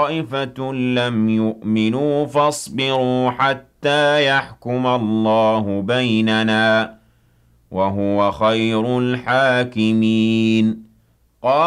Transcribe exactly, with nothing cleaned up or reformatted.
طَائِفَةٌ لَّمْ يُؤْمِنُوا فَاصْبِرُوا حَتَّىٰ يَحْكُمَ اللَّهُ بَيْنَنَا ۚ وَهُوَ خَيْرُ الْحَاكِمِينَ